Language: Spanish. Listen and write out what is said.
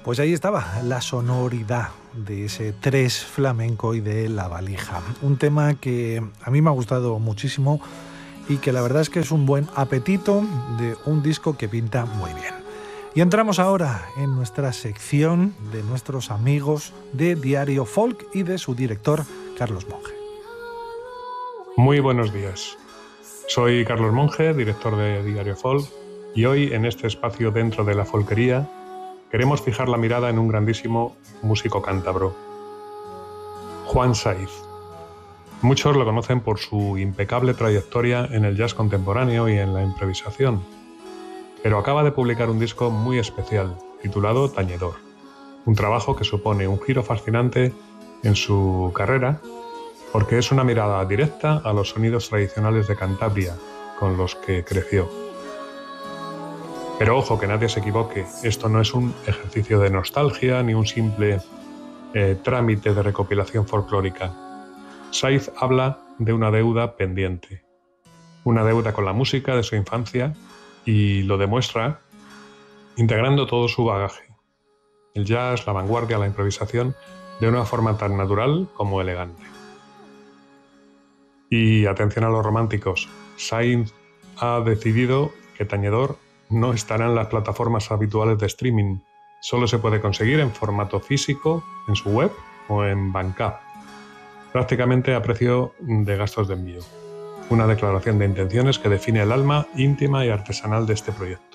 Pues ahí estaba la sonoridad de ese tres flamenco y de La Valija. Un tema que a mí me ha gustado muchísimo y que la verdad es que es un buen apetito de un disco que pinta muy bien. Y entramos ahora en nuestra sección de nuestros amigos de Diario Folk y de su director, Carlos Monge. Muy buenos días. Soy Carlos Monge, director de Diario Folk, y hoy en este espacio dentro de la folquería queremos fijar la mirada en un grandísimo músico cántabro, Juan Saiz. Muchos lo conocen por su impecable trayectoria en el jazz contemporáneo y en la improvisación, pero acaba de publicar un disco muy especial, titulado Tañedor, un trabajo que supone un giro fascinante en su carrera, porque es una mirada directa a los sonidos tradicionales de Cantabria, con los que creció. Pero ojo, que nadie se equivoque, esto no es un ejercicio de nostalgia ni un simple trámite de recopilación folclórica. Saiz habla de una deuda pendiente, una deuda con la música de su infancia, y lo demuestra integrando todo su bagaje, el jazz, la vanguardia, la improvisación, de una forma tan natural como elegante. Y atención a los románticos, Saiz ha decidido que Tañedor no estará en las plataformas habituales de streaming, solo se puede conseguir en formato físico en su web o en Bandcamp, prácticamente a precio de gastos de envío. Una declaración de intenciones que define el alma íntima y artesanal de este proyecto.